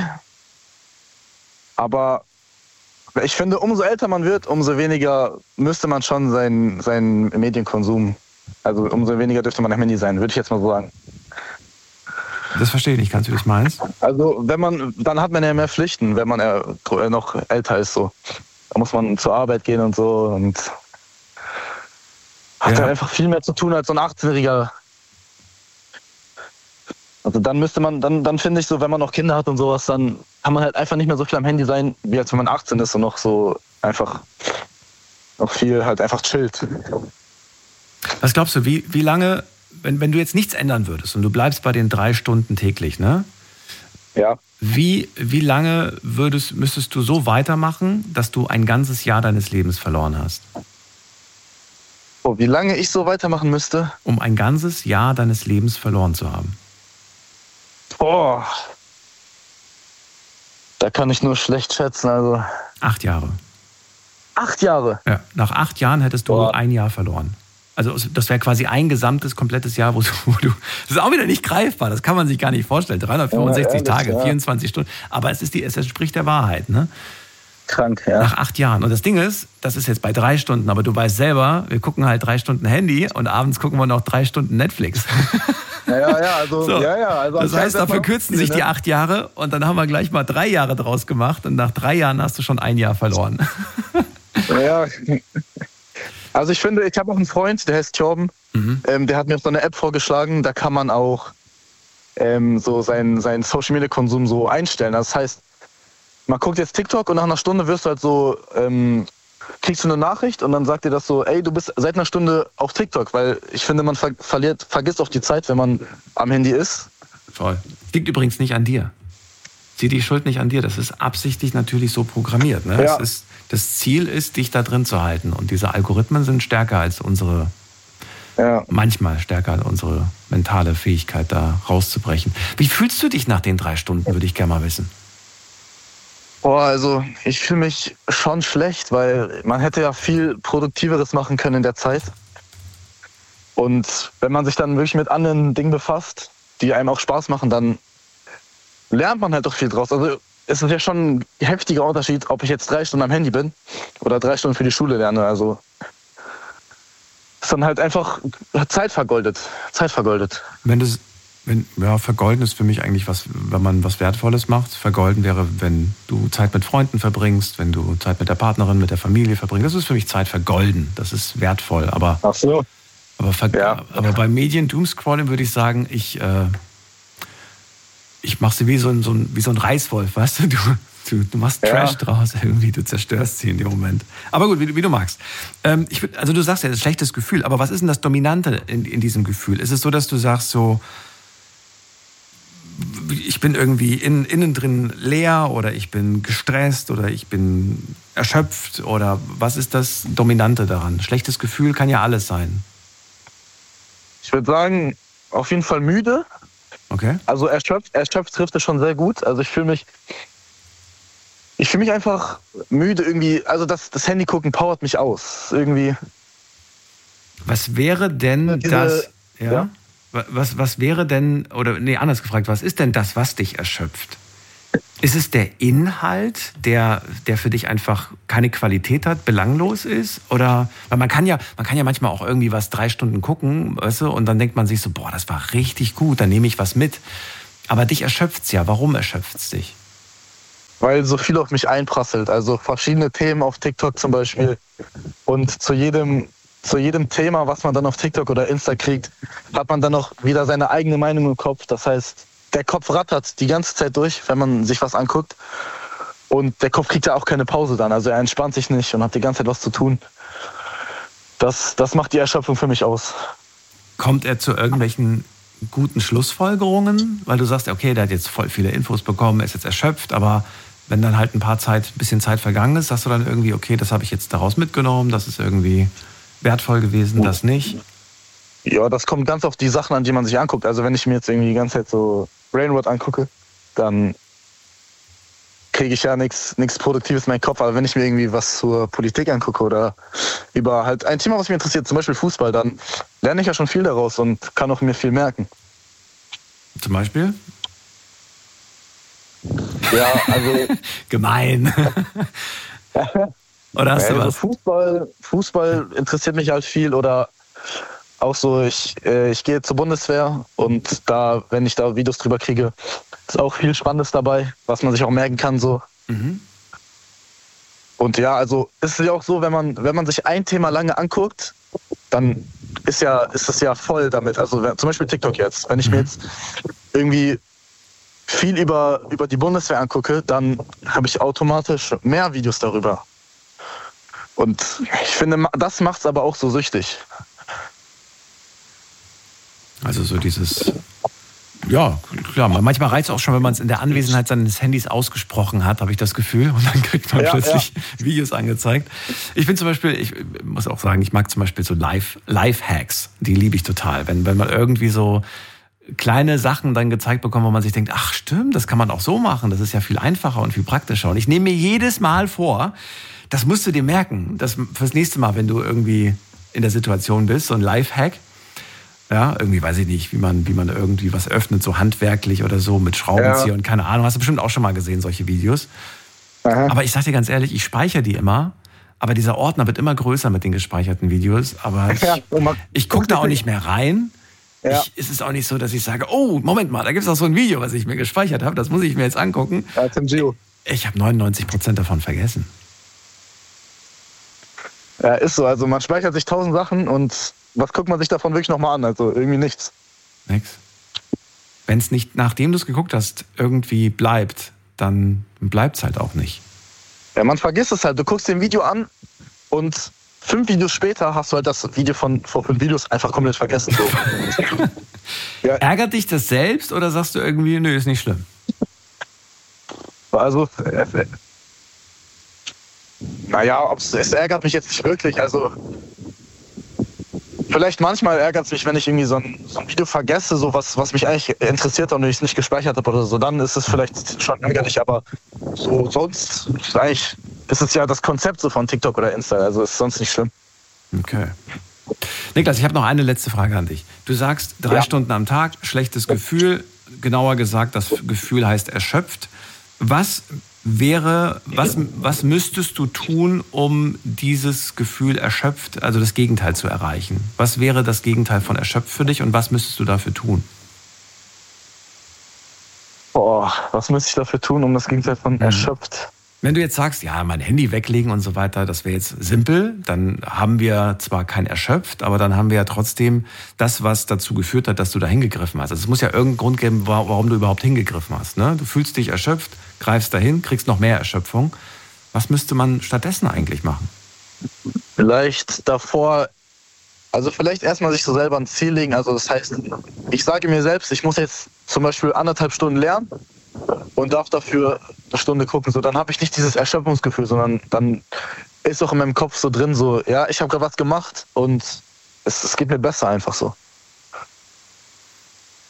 Aber ich finde, umso älter man wird, umso weniger müsste man schon seinen sein Medienkonsum, also umso weniger dürfte man am Handy sein, würde ich jetzt mal so sagen. Das verstehe ich nicht ganz, wie du es meinst. Also wenn man, dann hat man ja mehr Pflichten, wenn man ja noch älter ist. So. Da muss man zur Arbeit gehen und so und hat ja halt einfach viel mehr zu tun als so ein achtzehnjähriger. Also dann müsste man, dann, dann finde ich so, wenn man noch Kinder hat und sowas, dann kann man halt einfach nicht mehr so viel am Handy sein, wie als wenn man achtzehn ist und noch so einfach noch viel halt einfach chillt. Was glaubst du, wie, wie lange, wenn, wenn du jetzt nichts ändern würdest und du bleibst bei den drei Stunden täglich, ne? Ja. Wie, wie lange würdest, müsstest du so weitermachen, dass du ein ganzes Jahr deines Lebens verloren hast? Oh, wie lange ich so weitermachen müsste? Um ein ganzes Jahr deines Lebens verloren zu haben. Boah. Da kann ich nur schlecht schätzen, also. Acht Jahre. Acht Jahre? Ja, nach acht Jahren hättest du Boah. ein Jahr verloren. Also das wäre quasi ein gesamtes, komplettes Jahr, wo du, wo du... Das ist auch wieder nicht greifbar, das kann man sich gar nicht vorstellen. dreihundertfünfundsechzig ja, ehrlich, Tage, ja. vierundzwanzig Stunden. Aber es, ist die, es entspricht der Wahrheit, ne? Krank, ja. Nach acht Jahren. Und das Ding ist, das ist jetzt bei drei Stunden, aber du weißt selber, wir gucken halt drei Stunden Handy und abends gucken wir noch drei Stunden Netflix. Ja, ja, ja. Also, so. ja, ja also das heißt, da verkürzen sich ne? die acht Jahre und dann haben wir gleich mal drei Jahre draus gemacht und nach drei Jahren hast du schon ein Jahr verloren. Ja, also ich finde, ich habe auch einen Freund, der heißt Torben, mhm. ähm, der hat mir so eine App vorgeschlagen, da kann man auch ähm, so seinen, seinen Social-Media-Konsum so einstellen. Das heißt, man guckt jetzt TikTok und nach einer Stunde wirst du halt so, ähm, kriegst du eine Nachricht und dann sagt dir das so, ey, du bist seit einer Stunde auf TikTok, weil ich finde, man ver- verliert, vergisst auch die Zeit, wenn man am Handy ist. Voll. Liegt übrigens nicht an dir. Zieh die Schuld nicht an dir, das ist absichtlich natürlich so programmiert. Ne? Ja. Es ist, das Ziel ist, dich da drin zu halten und diese Algorithmen sind stärker als unsere, ja. manchmal stärker als unsere mentale Fähigkeit, da rauszubrechen. Wie fühlst du dich nach den drei Stunden, würde ich gerne mal wissen. Boah, also ich fühle mich schon schlecht, weil man hätte ja viel Produktiveres machen können in der Zeit. Und wenn man sich dann wirklich mit anderen Dingen befasst, die einem auch Spaß machen, dann lernt man halt doch viel draus. Also es ist ja schon ein heftiger Unterschied, ob ich jetzt drei Stunden am Handy bin oder drei Stunden für die Schule lerne. Also es ist dann halt einfach Zeit vergoldet. Zeit vergoldet. Wenn du Wenn, ja, vergolden ist für mich eigentlich was, wenn man was Wertvolles macht. Vergolden wäre, wenn du Zeit mit Freunden verbringst, wenn du Zeit mit der Partnerin, mit der Familie verbringst. Das ist für mich Zeit vergolden. Das ist wertvoll. Aber, Ach so. aber, ver- ja. aber bei Medien-Doomscrolling würde ich sagen, ich, äh, ich mache sie wie so ein, so, ein, wie so ein Reißwolf, weißt du? Du, du, du machst Trash ja. draus irgendwie, du zerstörst sie in dem Moment. Aber gut, wie, wie du magst. Ähm, ich würd, also du sagst ja, das ist ein schlechtes Gefühl. Aber was ist denn das Dominante in, in diesem Gefühl? Ist es so, dass du sagst so, ich bin irgendwie in, innen drin leer oder ich bin gestresst oder ich bin erschöpft oder was ist das Dominante daran? Schlechtes Gefühl kann ja alles sein. Ich würde sagen, auf jeden Fall müde. Okay. Also erschöpft, erschöpft trifft es schon sehr gut. Also ich fühle mich, ich fühle mich einfach müde irgendwie. Also das, das Handy gucken powert mich aus irgendwie. Was wäre denn Diese, das? Ja. ja. Was, was wäre denn, oder nee, anders gefragt, was ist denn das, was dich erschöpft? Ist es der Inhalt, der, der für dich einfach keine Qualität hat, belanglos ist? Oder, weil man kann ja, man kann ja manchmal auch irgendwie was drei Stunden gucken, weißt du, und dann denkt man sich so, boah, das war richtig gut, dann nehme ich was mit. Aber dich erschöpft's ja. Warum erschöpft's dich? Weil so viel auf mich einprasselt. Also verschiedene Themen auf TikTok zum Beispiel. Und zu jedem, zu jedem Thema, was man dann auf TikTok oder Insta kriegt, hat man dann noch wieder seine eigene Meinung im Kopf. Das heißt, der Kopf rattert die ganze Zeit durch, wenn man sich was anguckt. Und der Kopf kriegt ja auch keine Pause dann. Also er entspannt sich nicht und hat die ganze Zeit was zu tun. Das, das macht die Erschöpfung für mich aus. Kommt er zu irgendwelchen guten Schlussfolgerungen? Weil du sagst, okay, der hat jetzt voll viele Infos bekommen, er ist jetzt erschöpft, aber wenn dann halt ein paar Zeit, ein bisschen Zeit vergangen ist, sagst du dann irgendwie, okay, das habe ich jetzt daraus mitgenommen, das ist irgendwie wertvoll gewesen, das nicht? Ja, das kommt ganz auf die Sachen an, die man sich anguckt. Also wenn ich mir jetzt irgendwie die ganze Zeit so Brainrot angucke, dann kriege ich ja nichts nichts Produktives in meinen Kopf. Aber wenn ich mir irgendwie was zur Politik angucke oder über halt ein Thema, was mich interessiert, zum Beispiel Fußball, dann lerne ich ja schon viel daraus und kann auch mir viel merken. Zum Beispiel? Ja, also... Gemein. Oder hast du also was? Fußball, Fußball interessiert mich halt viel oder auch so, ich, äh, ich gehe zur Bundeswehr und da, wenn ich da Videos drüber kriege, ist auch viel Spannendes dabei, was man sich auch merken kann so. Mhm. Und ja, also ist es ja auch so, wenn man, wenn man sich ein Thema lange anguckt, dann ist ja, ist es ja voll damit. Also wenn, zum Beispiel TikTok jetzt. Wenn ich mir jetzt irgendwie viel über, über die Bundeswehr angucke, dann habe ich automatisch mehr Videos darüber. Und ich finde, das macht es aber auch so süchtig. Also so dieses, ja, klar, manchmal reizt es auch schon, wenn man es in der Anwesenheit seines Handys ausgesprochen hat, habe ich das Gefühl. Und dann kriegt man ja, plötzlich ja. Videos angezeigt. Ich bin zum Beispiel, ich muss auch sagen, ich mag zum Beispiel so Live, Live-Hacks, die liebe ich total. Wenn, wenn man irgendwie so kleine Sachen dann gezeigt bekommt, wo man sich denkt, ach stimmt, das kann man auch so machen, das ist ja viel einfacher und viel praktischer. Und ich nehme mir jedes Mal vor, das musst du dir merken, dass fürs nächste Mal, wenn du irgendwie in der Situation bist, so ein Live-Hack, ja, irgendwie weiß ich nicht, wie man, wie man irgendwie was öffnet, so handwerklich oder so mit Schraubenzieher ja. und keine Ahnung. Hast du bestimmt auch schon mal gesehen, solche Videos. Aha. Aber ich sag dir ganz ehrlich, ich speichere die immer, aber dieser Ordner wird immer größer mit den gespeicherten Videos. Aber ich, ja, ich gucke da auch nicht mehr rein. Ja. Ich, es ist auch nicht so, dass ich sage, oh, Moment mal, da gibt es auch so ein Video, was ich mir gespeichert habe, das muss ich mir jetzt angucken. Ja, Tim Gio. Ich habe neunundneunzig Prozent davon vergessen. Ja, ist so. Also man speichert sich tausend Sachen und was guckt man sich davon wirklich nochmal an? Also irgendwie nichts. Nix. Wenn es nicht, nachdem du es geguckt hast, irgendwie bleibt, dann bleibt es halt auch nicht. Ja, man vergisst es halt. Du guckst dir ein Video an und fünf Videos später hast du halt das Video von vor fünf Videos einfach komplett vergessen. So. Ja. Ärgert dich das selbst oder sagst du irgendwie, nö, ist nicht schlimm? Also, äh, naja, es ärgert mich jetzt nicht wirklich. Also, vielleicht manchmal ärgert es mich, wenn ich irgendwie so ein, so ein Video vergesse, so was, was mich eigentlich interessiert hat und ich es nicht gespeichert habe oder so. Dann ist es vielleicht schon ärgerlich, aber so sonst ist eigentlich ist es ja das Konzept so von TikTok oder Insta. Also ist sonst nicht schlimm. Okay. Niklas, ich habe noch eine letzte Frage an dich. Du sagst, drei ja. Stunden am Tag, schlechtes Gefühl. Genauer gesagt, das Gefühl heißt erschöpft. Was wäre, was, was müsstest du tun, um dieses Gefühl erschöpft, also das Gegenteil zu erreichen? Was wäre das Gegenteil von erschöpft für dich und was müsstest du dafür tun? Boah, was müsste ich dafür tun, um das Gegenteil von erschöpft? Wenn du jetzt sagst, ja, mein Handy weglegen und so weiter, das wäre jetzt simpel, dann haben wir zwar kein erschöpft, aber dann haben wir ja trotzdem das, was dazu geführt hat, dass du da hingegriffen hast. Also es muss ja irgendeinen Grund geben, warum du überhaupt hingegriffen hast. Ne? Du fühlst dich erschöpft, greifst dahin, kriegst noch mehr Erschöpfung. Was müsste man stattdessen eigentlich machen? Vielleicht davor, also vielleicht erstmal sich so selber ein Ziel legen. Also das heißt, ich sage mir selbst, ich muss jetzt zum Beispiel anderthalb Stunden lernen und darf dafür eine Stunde gucken. So, dann habe ich nicht dieses Erschöpfungsgefühl, sondern dann ist auch in meinem Kopf so drin, so, ja, ich habe gerade was gemacht und es, es geht mir besser einfach so.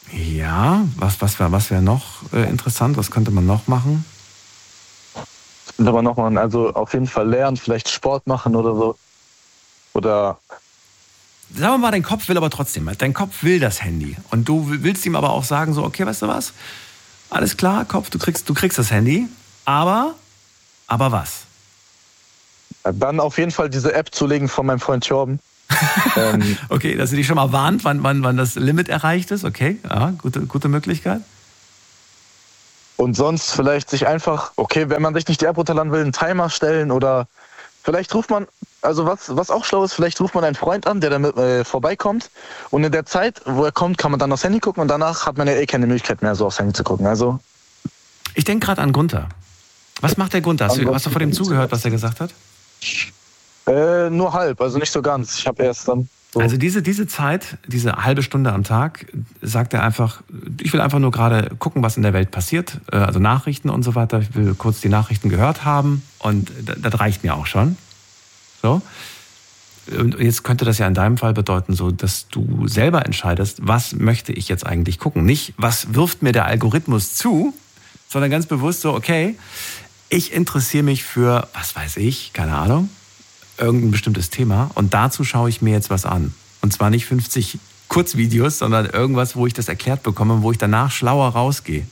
Ja, was, was wäre was wär noch äh, interessant? Was könnte man noch machen? könnte man noch machen, also auf jeden Fall lernen, vielleicht Sport machen oder so. Oder... Sagen wir mal, dein Kopf will aber trotzdem, dein Kopf will das Handy. Und du willst ihm aber auch sagen, so, okay, weißt du was? Alles klar, Kopf, du kriegst, du kriegst das Handy, aber, aber was? Dann auf jeden Fall diese App zulegen von meinem Freund Torben. ähm, okay, dass du dich schon mal warnt, wann, wann, wann das Limit erreicht ist. Okay, ja, gute, gute Möglichkeit. Und sonst vielleicht sich einfach, okay, wenn man sich nicht die App runterladen will, einen Timer stellen oder vielleicht ruft man, also was, was auch schlau ist, vielleicht ruft man einen Freund an, der damit äh, vorbeikommt und in der Zeit, wo er kommt, kann man dann aufs Handy gucken und danach hat man ja eh keine Möglichkeit mehr, so aufs Handy zu gucken. Also ich denke gerade an Gunther. Was macht der Gunther? Hast du, hast du vor dem zugehört, was er gesagt hat? Äh, nur halb, also nicht so ganz. Ich habe erst dann so. Also diese, diese Zeit, diese halbe Stunde am Tag, sagt er einfach, ich will einfach nur gerade gucken, was in der Welt passiert, also Nachrichten und so weiter. Ich will kurz die Nachrichten gehört haben und das reicht mir auch schon. So. Und jetzt könnte das ja in deinem Fall bedeuten, so, dass du selber entscheidest, was möchte ich jetzt eigentlich gucken. Nicht, was wirft mir der Algorithmus zu, sondern ganz bewusst so, okay, ich interessiere mich für, was weiß ich, keine Ahnung, irgendein bestimmtes Thema und dazu schaue ich mir jetzt was an. Und zwar nicht fünfzig Kurzvideos, sondern irgendwas, wo ich das erklärt bekomme, wo ich danach schlauer rausgehe.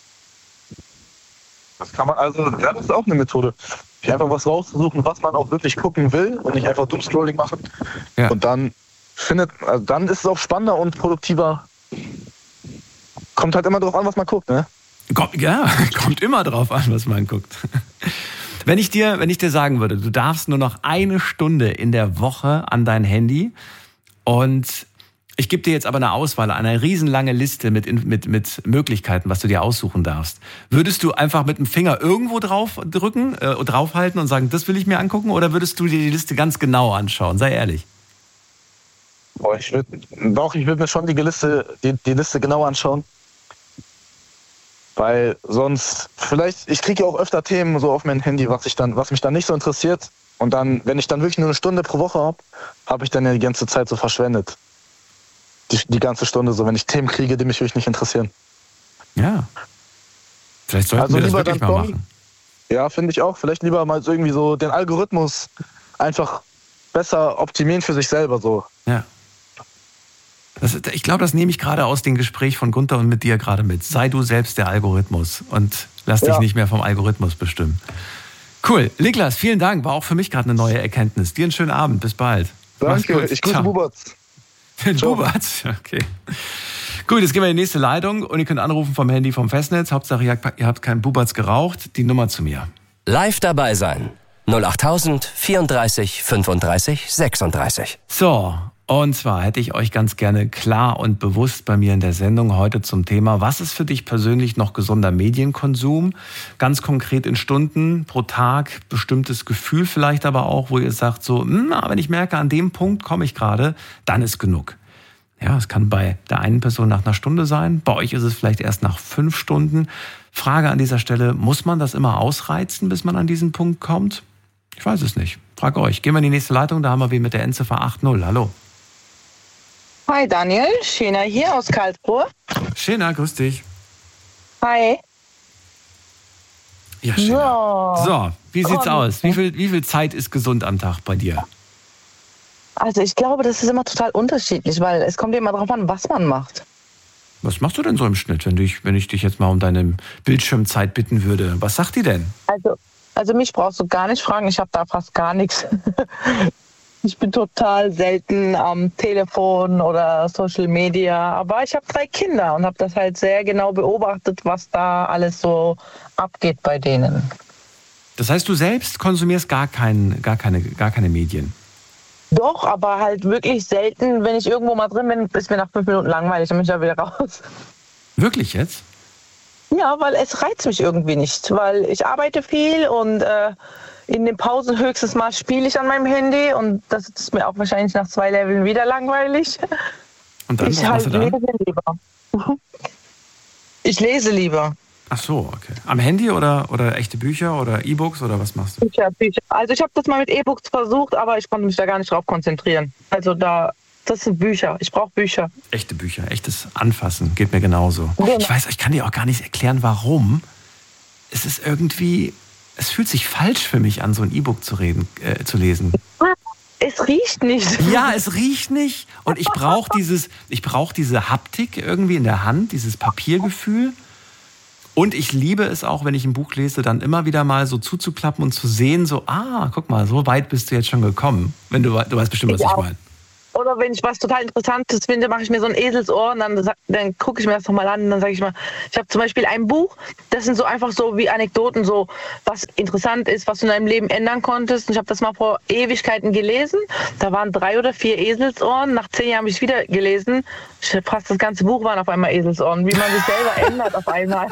Das kann man, also, ja, das ist auch eine Methode. Ich einfach was rauszusuchen, was man auch wirklich gucken will und nicht einfach Doomscrolling machen. Ja. Und dann findet, also dann ist es auch spannender und produktiver. Kommt halt immer drauf an, was man guckt, ne? Ja, kommt immer drauf an, was man guckt. Wenn ich dir, wenn ich dir sagen würde, du darfst nur noch eine Stunde in der Woche an dein Handy und ich gebe dir jetzt aber eine Auswahl, eine riesenlange Liste mit, mit, mit Möglichkeiten, was du dir aussuchen darfst. Würdest du einfach mit dem Finger irgendwo drauf drücken, äh, draufhalten und sagen, das will ich mir angucken, oder würdest du dir die Liste ganz genau anschauen? Sei ehrlich. Boah, ich würde doch, ich würde mir schon die Liste, die, die Liste genau anschauen. Weil sonst, vielleicht, ich kriege ja auch öfter Themen so auf mein Handy, was ich dann, was mich dann nicht so interessiert. Und dann, wenn ich dann wirklich nur eine Stunde pro Woche habe, habe ich dann ja die ganze Zeit so verschwendet. Die, die ganze Stunde so, wenn ich Themen kriege, die mich wirklich nicht interessieren. Ja. Vielleicht sollten also wir das wirklich mal Tom, machen. Ja, finde ich auch. Vielleicht lieber mal so irgendwie so den Algorithmus einfach besser optimieren für sich selber so. Ja. Das, ich glaube, das nehme ich gerade aus dem Gespräch von Gunther und mit dir gerade mit. Sei du selbst der Algorithmus und lass dich ja. nicht mehr vom Algorithmus bestimmen. Cool. Niklas, vielen Dank. War auch für mich gerade eine neue Erkenntnis. Dir einen schönen Abend. Bis bald. Danke. Ich grüße Bubatz. Bubatz? Okay. Gut, jetzt gehen wir in die nächste Leitung und ihr könnt anrufen vom Handy vom Festnetz. Hauptsache, ihr habt keinen Bubatz geraucht. Die Nummer zu mir. Live dabei sein. null acht tausend vierunddreißig fünfunddreißig sechsunddreißig. So. Und zwar hätte ich euch ganz gerne klar und bewusst bei mir in der Sendung heute zum Thema, was ist für dich persönlich noch gesunder Medienkonsum? Ganz konkret in Stunden pro Tag, bestimmtes Gefühl vielleicht aber auch, wo ihr sagt so, na, wenn ich merke, an dem Punkt komme ich gerade, dann ist genug. Ja, es kann bei der einen Person nach einer Stunde sein, bei euch ist es vielleicht erst nach fünf Stunden. Frage an dieser Stelle, muss man das immer ausreizen, bis man an diesen Punkt kommt? Ich weiß es nicht. Frage euch. Gehen wir in die nächste Leitung, da haben wir wen mit der Endziffer acht null. Hallo. Hi Daniel, Schena hier aus Karlsruhe. Schena, grüß dich. Hi. Ja, Schena. So, so wie sieht's oh, aus? Wie viel, wie viel Zeit ist gesund am Tag bei dir? Also ich glaube, das ist immer total unterschiedlich, weil es kommt immer darauf an, was man macht. Was machst du denn so im Schnitt, wenn ich, wenn ich dich jetzt mal um deine Bildschirmzeit bitten würde? Was sagt die denn? Also, also mich brauchst du gar nicht fragen, ich habe da fast gar nichts. Ich bin total selten am Telefon oder Social Media, aber ich habe drei Kinder und habe das halt sehr genau beobachtet, was da alles so abgeht bei denen. Das heißt, du selbst konsumierst gar, kein, gar, keine, gar keine Medien? Doch, aber halt wirklich selten. Wenn ich irgendwo mal drin bin, ist mir nach fünf Minuten langweilig, dann bin ich da wieder raus. Wirklich jetzt? Ja, weil es reizt mich irgendwie nicht, weil ich arbeite viel und äh, in den Pausen höchstens mal spiele ich an meinem Handy und das ist mir auch wahrscheinlich nach zwei Leveln wieder langweilig. Und dann, ich was halt machst du dann? lese lieber. Ich lese lieber. Ach so, okay. Am Handy oder, oder echte Bücher oder E-Books oder was machst du? Bücher, Bücher. Also ich habe das mal mit E-Books versucht, aber ich konnte mich da gar nicht drauf konzentrieren. Also da das sind Bücher. Ich brauche Bücher. Echte Bücher, echtes Anfassen, geht mir genauso. Genau. Ich weiß, ich kann dir auch gar nicht erklären, warum. Es ist irgendwie, es fühlt sich falsch für mich an, so ein E-Book zu reden, äh, zu lesen. Es riecht nicht. Ja, es riecht nicht. Und ich brauche dieses, ich brauche diese Haptik irgendwie in der Hand, dieses Papiergefühl. Und ich liebe es auch, wenn ich ein Buch lese, dann immer wieder mal so zuzuklappen und zu sehen, so, ah, guck mal, so weit bist du jetzt schon gekommen. Wenn du, du weißt bestimmt, was ich, ich meine. Oder wenn ich was total Interessantes finde, mache ich mir so ein Eselsohr und dann, dann gucke ich mir das nochmal an und dann sage ich mal, ich habe zum Beispiel ein Buch, das sind so einfach so wie Anekdoten, so was interessant ist, was du in deinem Leben ändern konntest. Und ich habe das mal vor Ewigkeiten gelesen. Da waren drei oder vier Eselsohren. Nach zehn Jahren habe ich es wieder gelesen. Fast das ganze Buch waren auf einmal Eselsohren, wie man sich selber ändert auf einmal.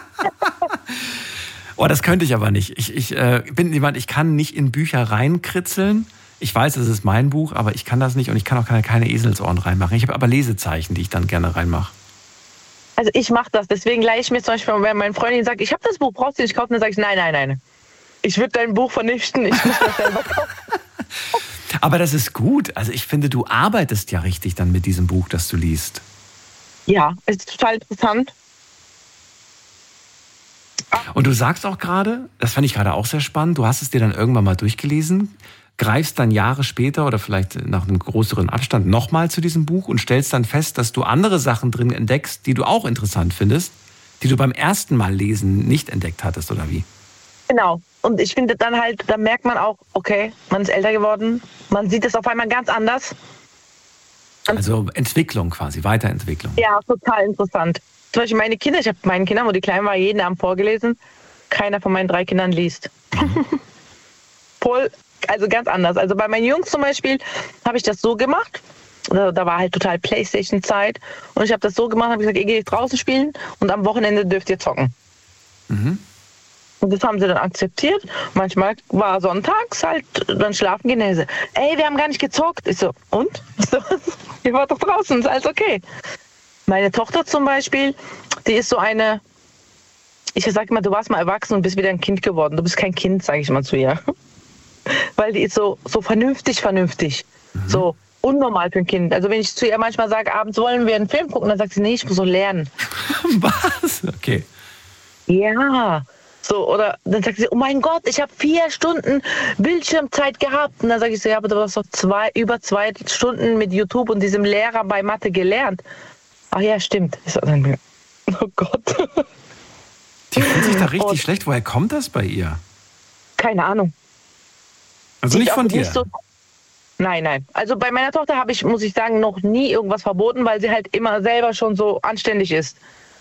Oh, das könnte ich aber nicht. Ich, ich äh, bin jemand, ich kann nicht in Bücher reinkritzeln. Ich weiß, es ist mein Buch, aber ich kann das nicht und ich kann auch keine, keine Eselsohren reinmachen. Ich habe aber Lesezeichen, die ich dann gerne reinmache. Also ich mache das, deswegen leih ich mir zum Beispiel, wenn meine Freundin sagt, ich habe das Buch, brauchst du nicht kaufen, dann sage ich, nein, nein, nein. Ich würde dein Buch vernichten, ich muss das selber kaufen. Aber das ist gut. Also ich finde, du arbeitest ja richtig dann mit diesem Buch, das du liest. Ja, es ist total interessant. Und du sagst auch gerade, das fand ich gerade auch sehr spannend, du hast es dir dann irgendwann mal durchgelesen, greifst dann Jahre später oder vielleicht nach einem größeren Abstand nochmal zu diesem Buch und stellst dann fest, dass du andere Sachen drin entdeckst, die du auch interessant findest, die du beim ersten Mal lesen nicht entdeckt hattest, oder wie? Genau. Und ich finde dann halt, da merkt man auch, okay, man ist älter geworden, man sieht es auf einmal ganz anders. Also Entwicklung quasi, Weiterentwicklung. Ja, total interessant. Zum Beispiel meine Kinder, ich habe meinen Kindern, wo die klein waren, jeden Abend vorgelesen. Keiner von meinen drei Kindern liest. Voll, also ganz anders. Also bei meinen Jungs zum Beispiel habe ich das so gemacht. Da war halt total Playstation-Zeit. Und ich habe das so gemacht, habe gesagt, ihr geht draußen spielen und am Wochenende dürft ihr zocken. Mhm. Und das haben sie dann akzeptiert. Manchmal war sonntags halt, dann schlafen gehen. Ey, wir haben gar nicht gezockt. Ich so, und? Ich so, ihr wart doch draußen, ist alles okay. Meine Tochter zum Beispiel, die ist so eine, ich sage immer, du warst mal erwachsen und bist wieder ein Kind geworden. Du bist kein Kind, sage ich mal zu ihr. Weil die ist so, so vernünftig, vernünftig. Mhm. So unnormal für ein Kind. Also wenn ich zu ihr manchmal sage, abends wollen wir einen Film gucken, dann sagt sie, nee, ich muss so lernen. Was? Okay. Ja. So, oder dann sagt sie, oh mein Gott, ich habe vier Stunden Bildschirmzeit gehabt. Und dann sage ich so, ja, aber du hast doch zwei, über zwei Stunden mit YouTube und diesem Lehrer bei Mathe gelernt. Ach ja, stimmt. Ich so, oh Gott. Die fühlt sich da richtig und schlecht. Woher kommt das bei ihr? Keine Ahnung. Also nicht von dir? Nicht so, nein, nein. Also bei meiner Tochter habe ich, muss ich sagen, noch nie irgendwas verboten, weil sie halt immer selber schon so anständig ist.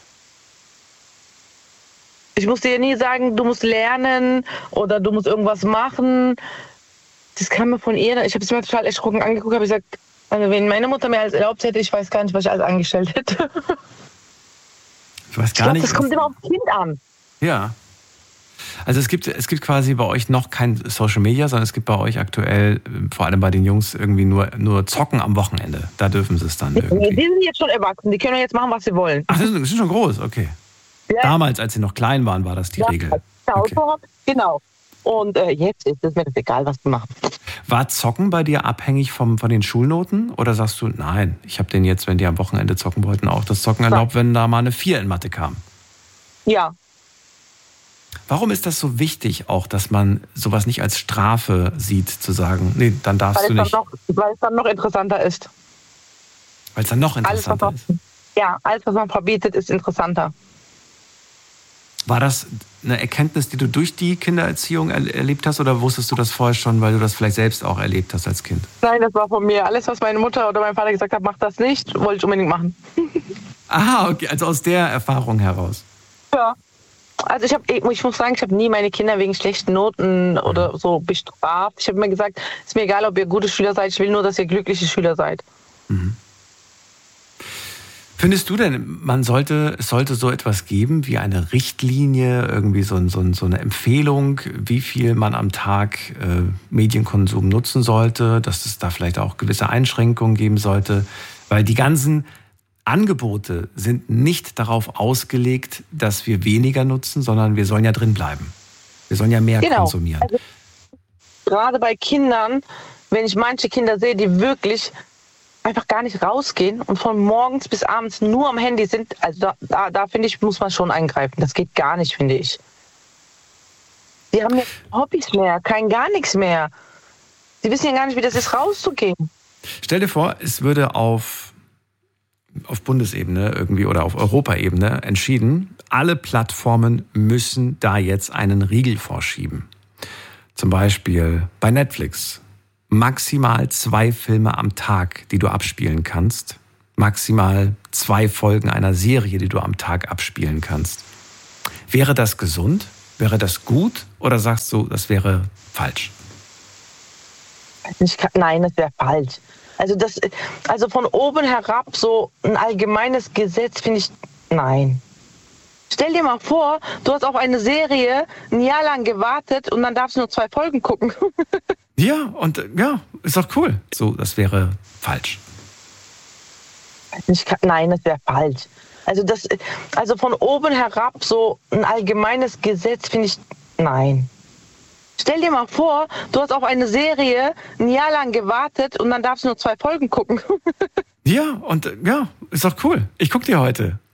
Ich musste ihr nie sagen, du musst lernen oder du musst irgendwas machen. Das kam mir von ihr. Ich habe es mir total erschrocken angeguckt, habe gesagt, also wenn meine Mutter mir alles erlaubt hätte, ich weiß gar nicht, was ich alles angestellt hätte. Ich weiß gar ich glaub, nicht. Das kommt immer aufs Kind an. Ja. Also es gibt, es gibt quasi bei euch noch kein Social Media, sondern es gibt bei euch aktuell, vor allem bei den Jungs, irgendwie nur, nur Zocken am Wochenende. Da dürfen sie es dann irgendwie. Die sind jetzt schon erwachsen, die können jetzt machen, was sie wollen. Ach, die sind schon groß, okay. Ja. Damals, als sie noch klein waren, war das die ja, Regel. Okay. Genau. Und äh, jetzt ist es mir das egal, was du machst. War Zocken bei dir abhängig vom, von den Schulnoten? Oder sagst du, nein, ich habe denen jetzt, wenn die am Wochenende zocken wollten, auch das Zocken erlaubt, wenn da mal eine vier in Mathe kam? Ja. Warum ist das so wichtig auch, dass man sowas nicht als Strafe sieht, zu sagen, nee, dann darfst weil du nicht? Noch, weil es dann noch interessanter ist. Weil es dann noch interessanter alles, ist? Ja, alles, was man verbietet, ist interessanter. War das eine Erkenntnis, die du durch die Kindererziehung er- erlebt hast oder wusstest du das vorher schon, weil du das vielleicht selbst auch erlebt hast als Kind? Nein, das war von mir. Alles, was meine Mutter oder mein Vater gesagt hat, mach das nicht, wollte ich unbedingt machen. Ah, okay, also aus der Erfahrung heraus. Ja. Also ich habe, ich muss sagen, ich habe nie meine Kinder wegen schlechten Noten oder so bestraft. Ich habe mir gesagt, es ist mir egal, ob ihr gute Schüler seid, ich will nur, dass ihr glückliche Schüler seid. Mhm. Findest du denn, man sollte, es sollte so etwas geben wie eine Richtlinie, irgendwie so, so, so eine Empfehlung, wie viel man am Tag äh, Medienkonsum nutzen sollte, dass es da vielleicht auch gewisse Einschränkungen geben sollte, weil die ganzen Angebote sind nicht darauf ausgelegt, dass wir weniger nutzen, sondern wir sollen ja drin bleiben. Wir sollen ja mehr genau. konsumieren. Also, gerade bei Kindern, wenn ich manche Kinder sehe, die wirklich einfach gar nicht rausgehen und von morgens bis abends nur am Handy sind, also da, da, da finde ich, muss man schon eingreifen. Das geht gar nicht, finde ich. Die haben ja Hobbys mehr, kein gar nichts mehr. Die wissen ja gar nicht, wie das ist, rauszugehen. Stell dir vor, es würde auf, auf Bundesebene irgendwie oder auf Europaebene entschieden, alle Plattformen müssen da jetzt einen Riegel vorschieben. Zum Beispiel bei Netflix. Maximal zwei Filme am Tag, die du abspielen kannst. Maximal zwei Folgen einer Serie, die du am Tag abspielen kannst. Wäre das gesund? Wäre das gut? Oder sagst du, das wäre falsch? Ich kann, nein, das wäre falsch. Also, das, also von oben herab so ein allgemeines Gesetz finde ich, nein. Stell dir mal vor, du hast auf eine Serie ein Jahr lang gewartet und dann darfst du nur zwei Folgen gucken. Ja, und ja, ist doch cool. So, das wäre falsch. Ich kann, nein, das wäre falsch. Also, das, also von oben herab so ein allgemeines Gesetz finde ich, nein. Stell dir mal vor, du hast auf eine Serie ein Jahr lang gewartet und dann darfst du nur zwei Folgen gucken. Ja, und ja, ist doch cool. Ich gucke die heute.